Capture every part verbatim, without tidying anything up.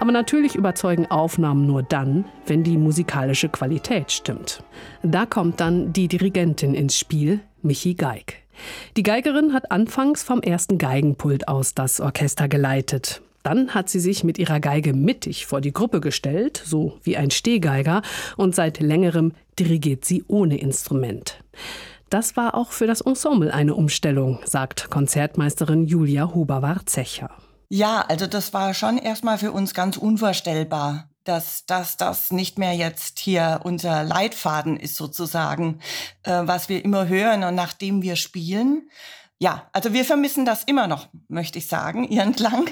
Aber natürlich überzeugen Aufnahmen nur dann, wenn die musikalische Qualität stimmt. Da kommt dann die Dirigentin ins Spiel, Michi Geig. Die Geigerin hat anfangs vom ersten Geigenpult aus das Orchester geleitet. Dann hat sie sich mit ihrer Geige mittig vor die Gruppe gestellt, so wie ein Stehgeiger, und seit längerem dirigiert sie ohne Instrument. Das war auch für das Ensemble eine Umstellung, sagt Konzertmeisterin Julia Huber-Warzecher. Ja, also das war schon erstmal für uns ganz unvorstellbar, dass, dass das nicht mehr jetzt hier unser Leitfaden ist sozusagen, äh, was wir immer hören und nach dem wir spielen. Ja, also wir vermissen das immer noch, möchte ich sagen, ihren Klang.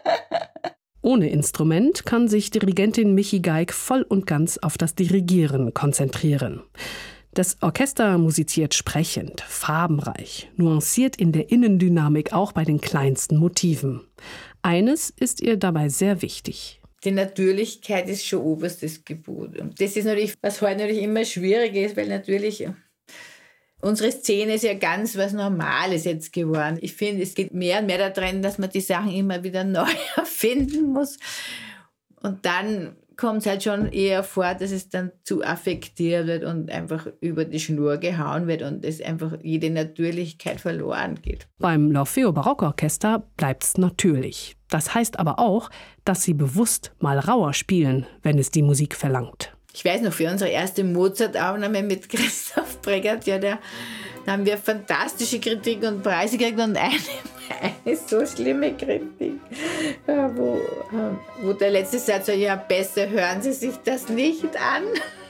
Ohne Instrument kann sich Dirigentin Michi Geig voll und ganz auf das Dirigieren konzentrieren. Das Orchester musiziert sprechend, farbenreich, nuanciert in der Innendynamik auch bei den kleinsten Motiven. Eines ist ihr dabei sehr wichtig. Die Natürlichkeit ist schon oberstes Gebot. Und das ist natürlich, was heute natürlich immer schwierig ist, weil natürlich unsere Szene ist ja ganz was Normales jetzt geworden. Ich finde, es geht mehr und mehr darin, dass man die Sachen immer wieder neu erfinden muss. Und dann kommt es halt schon eher vor, dass es dann zu affektiert wird und einfach über die Schnur gehauen wird und es einfach jede Natürlichkeit verloren geht. Beim L'Orfeo Barockorchester bleibt's natürlich. Das heißt aber auch, dass sie bewusst mal rauer spielen, wenn es die Musik verlangt. Ich weiß noch, für unsere erste Mozart-Aufnahme mit Christoph Bregert, ja, der, da haben wir fantastische Kritik und Preise gekriegt und eine, eine so schlimme Kritik, wo, wo der letzte Satz war, ja, besser hören Sie sich das nicht an.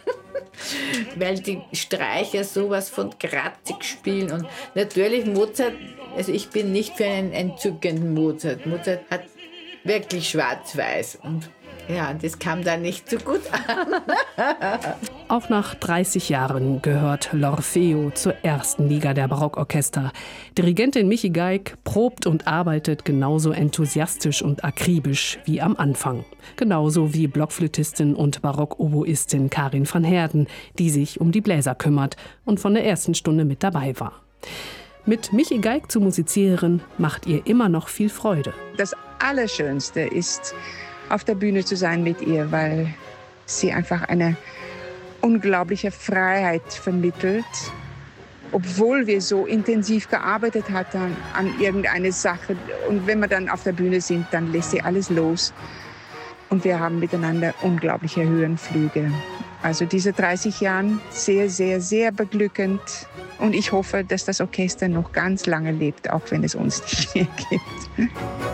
Weil die Streicher sowas von kratzig spielen. Und natürlich Mozart, also ich bin nicht für einen entzückenden Mozart. Mozart hat wirklich schwarz-weiß und ja, das kam dann nicht so gut an. Auch nach dreißig Jahren gehört L'Orfeo zur ersten Liga der Barockorchester. Dirigentin Michi Geig probt und arbeitet genauso enthusiastisch und akribisch wie am Anfang. Genauso wie Blockflötistin und Barockoboistin Karin van Heerden, die sich um die Bläser kümmert und von der ersten Stunde mit dabei war. Mit Michi Geig zu musizieren macht ihr immer noch viel Freude. Das Allerschönste ist, auf der Bühne zu sein mit ihr, weil sie einfach eine unglaubliche Freiheit vermittelt. Obwohl wir so intensiv gearbeitet hatten an irgendeine Sache. Und wenn wir dann auf der Bühne sind, dann lässt sie alles los. Und wir haben miteinander unglaubliche Höhenflüge. Also diese dreißig Jahre sehr, sehr, sehr beglückend. Und ich hoffe, dass das Orchester noch ganz lange lebt, auch wenn es uns nicht mehr gibt.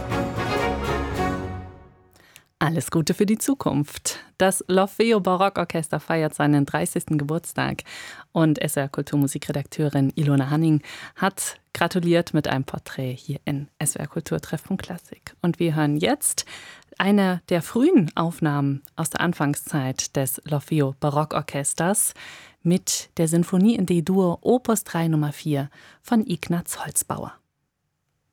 Alles Gute für die Zukunft. Das L'Orfeo Barockorchester feiert seinen dreißigsten Geburtstag und S W R Kulturmusikredakteurin Ilona Hanning hat gratuliert mit einem Porträt hier in S W R Kultur Treffpunkt Klassik. Und wir hören jetzt eine der frühen Aufnahmen aus der Anfangszeit des L'Orfeo Barockorchesters mit der Sinfonie in D-Dur Opus drei Nummer vier von Ignaz Holzbauer.